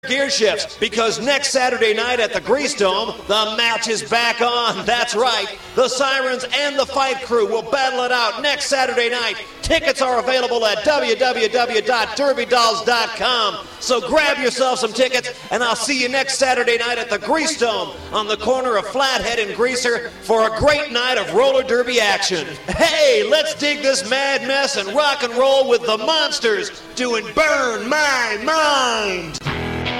gear shifts, because next Saturday night at the Grease Dome, the match is back on. That's right. The Sirens and the Fight Crew will battle it out next Saturday night. Tickets are available at www.derbydolls.com. So grab yourself some tickets, and I'll see you next Saturday night at the Grease Dome on the corner of Flathead and Greaser for a great night of roller derby action. Hey, let's dig this mad mess and rock and roll with the Monsters doing Burn My Mind.